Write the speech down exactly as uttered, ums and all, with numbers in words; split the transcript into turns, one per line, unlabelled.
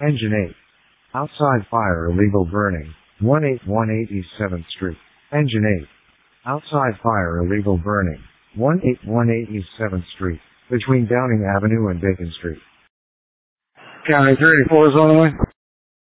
Engine eight. Outside fire illegal burning. one eight one eight East seventh Street. Engine eight. Outside fire illegal burning. one eight one eight East seventh Street. Between Downing Avenue and Bacon Street.
County thirty-four is on the way.